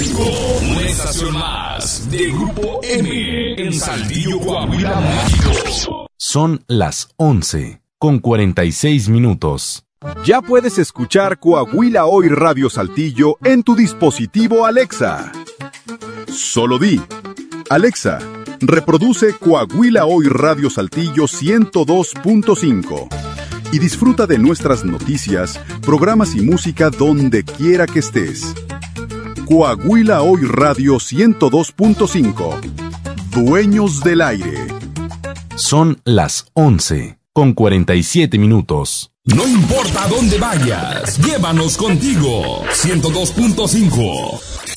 102.5, una estación más de Grupo M en Saltillo, Coahuila, México. Son las 11:46. Ya puedes escuchar Coahuila Hoy Radio Saltillo en tu dispositivo Alexa. Solo di: Alexa, reproduce Coahuila Hoy Radio Saltillo 102.5 y disfruta de nuestras noticias, programas y música donde quiera que estés. Coahuila Hoy Radio 102.5, dueños del aire. Son las 11:47. No importa dónde vayas, llévanos contigo. 102.5.